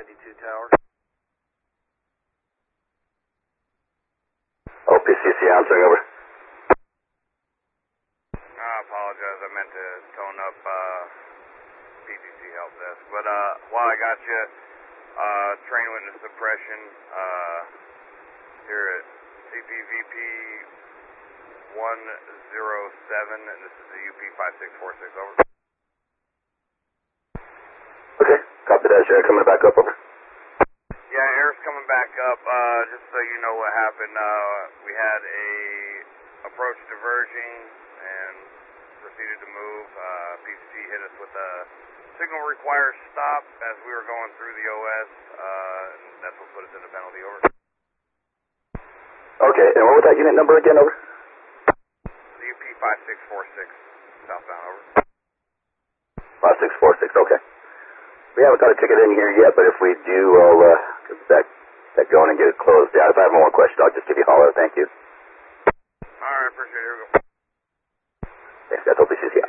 92 tower. OPCC answering over. I apologize. I meant to tone up PTC help desk. But while I got you, train witness suppression here at CPVP 107, and this is the UP 5646, over. Okay, copy that, Sherry. Coming back up, over. Yeah, air's coming back up. Just so you know what happened, we had a approach diverging and proceeded to move. PCC hit us with a signal requires stop as we were going through the OS, and that's what put us in the penalty, over. Okay, and what was that unit number again, over? The UP 5646, southbound, over. 5646, okay. We haven't got a ticket in here yet, but if we do, I'll get that going and get it closed down. If I have more questions, I'll just give you a holler. Thank you. All right, appreciate it. Here we go. Thanks, that's OPCC.